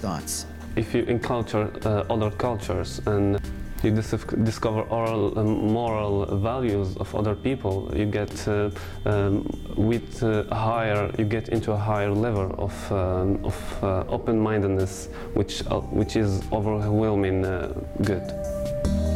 thoughts. If you encounter other cultures and you discover oral moral values of other people, you get you get into a higher level of open-mindedness, which is overwhelming good.